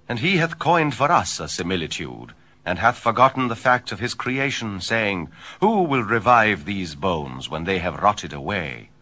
And he hath coined for us a similitude, and hath forgotten the fact of his creation, saying, Who will revive these bones when they have rotted away?